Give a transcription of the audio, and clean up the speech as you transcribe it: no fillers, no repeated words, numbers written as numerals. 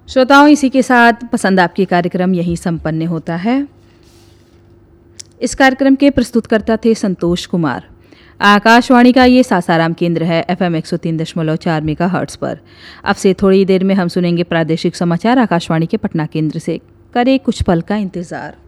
श्रोताओं, इसी के साथ पसंद आपकी कार्यक्रम यहीं संपन्न होता है। इस कार्यक्रम के प्रस्तुतकर्ता थे संतोष कुमार। आकाशवाणी का ये सासाराम केंद्र है FM 103.4 मेगाहर्ट्ज पर। अब से थोड़ी देर में हम सुनेंगे प्रादेशिक समाचार आकाशवाणी के पटना केंद्र से। करें कुछ पल का इंतजार।